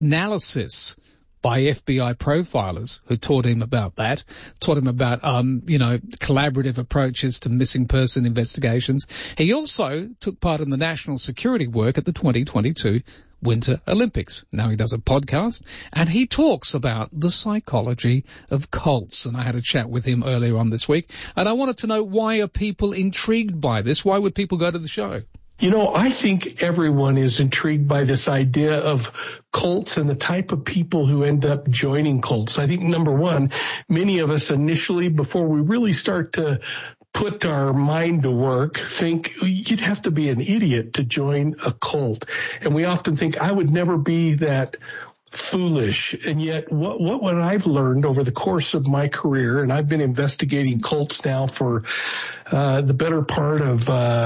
analysis by FBI profilers who taught him about that, taught him about, collaborative approaches to missing person investigations. He also took part in the national security work at the 2022 Winter Olympics. Now he does a podcast and he talks about the psychology of cults. And I had a chat with him earlier on this week, and I wanted to know, why are people intrigued by this? Why would people go to the show? I think everyone is intrigued by this idea of cults and the type of people who end up joining cults. I think, number one, many of us initially, before we really start to put our mind to work, think you'd have to be an idiot to join a cult. And we often think, I would never be that foolish. And yet what I've learned over the course of my career, and I've been investigating cults now for the better part of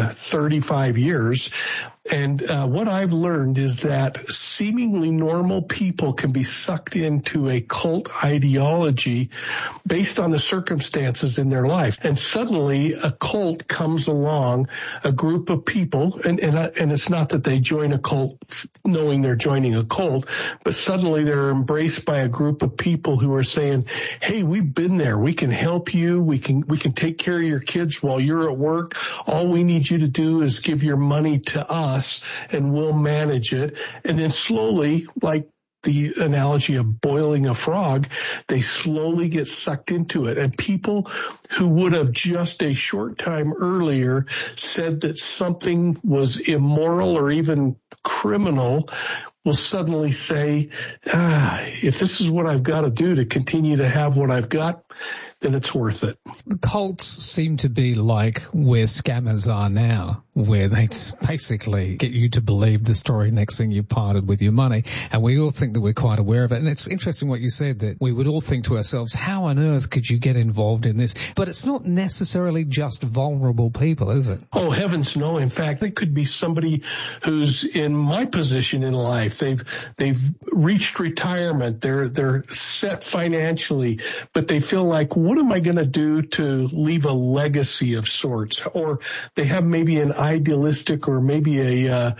35 years, and what I've learned is that seemingly normal people can be sucked into a cult ideology based on the circumstances in their life. And suddenly a cult comes along, a group of people, and it's not that they join a cult knowing they're joining a cult, but suddenly they're embraced by a group of people who are saying, hey, we've been there. We can help you. We can take care of your kids while you're at work. All we need you to do is give your money to us, and we'll manage it. And then slowly, like the analogy of boiling a frog, they slowly get sucked into it. And people who would have just a short time earlier said that something was immoral or even criminal will suddenly say, if this is what I've got to do to continue to have what I've got, then it's worth it. The cults seem to be like where scammers are now, where they basically get you to believe the story. Next thing, you've parted with your money. And we all think that we're quite aware of it. And it's interesting what you said, that we would all think to ourselves, how on earth could you get involved in this? But it's not necessarily just vulnerable people, is it? Oh, heavens no. In fact, it could be somebody who's in my position in life. They've reached retirement. They're set financially, but they feel like, what am I going to do to leave a legacy of sorts? Or they have maybe an idealistic or maybe a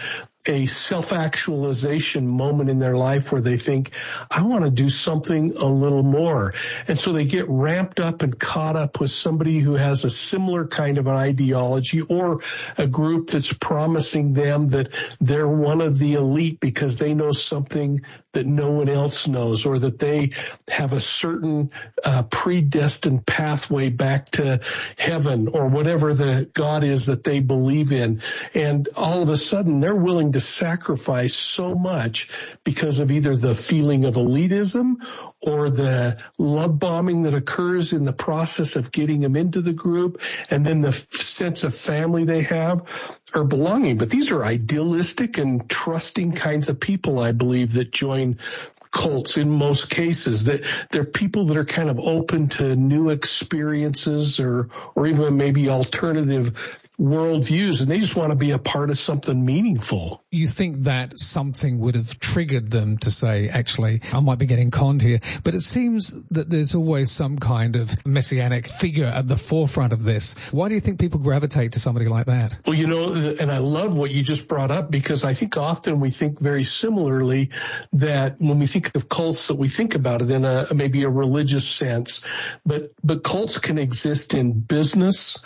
self-actualization moment in their life where they think, I want to do something a little more. And so they get ramped up and caught up with somebody who has a similar kind of an ideology, or a group that's promising them that they're one of the elite because they know something that no one else knows, or that they have a certain predestined pathway back to heaven, or whatever the God is that they believe in. And all of a sudden they're willing to sacrifice so much because of either the feeling of elitism or the love bombing that occurs in the process of getting them into the group, and then the sense of family they have or belonging. But these are idealistic and trusting kinds of people, I believe, that join cults in most cases. That they're people that are kind of open to new experiences or even maybe alternative worldviews, and they just want to be a part of something meaningful. You think that something would have triggered them to say, actually, I might be getting conned here, but it seems that there's always some kind of messianic figure at the forefront of this. Why do you think people gravitate to somebody like that? Well, and I love what you just brought up, because I think often we think very similarly, that when we think of cults, that we think about it in maybe a religious sense, but cults can exist in business,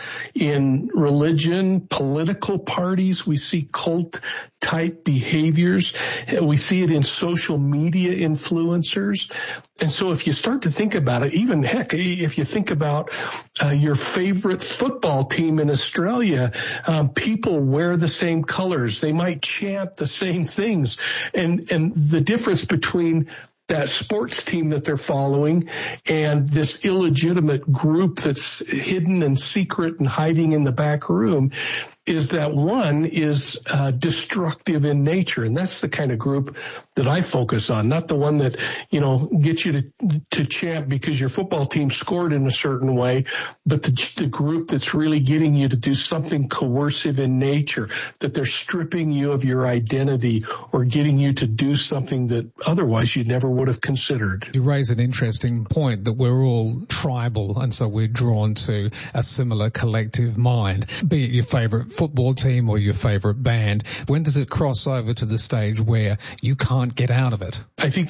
in religion, political parties. We see cult type behaviors. We see it in social media influencers. And so if you start to think about it, even heck, if you think about your favorite football team in Australia, people wear the same colors. They might chant the same things. And the difference between that sports team that they're following and this illegitimate group that's hidden and secret and hiding in the back room is that one is destructive in nature. And that's the kind of group that I focus on, not the one that, gets you to chant because your football team scored in a certain way, but the group that's really getting you to do something coercive in nature, that they're stripping you of your identity or getting you to do something that otherwise you never would have considered. You raise an interesting point that we're all tribal, and so we're drawn to a similar collective mind, be it your favorite football team or your favorite band? When does it cross over to the stage where you can't get out of it? I think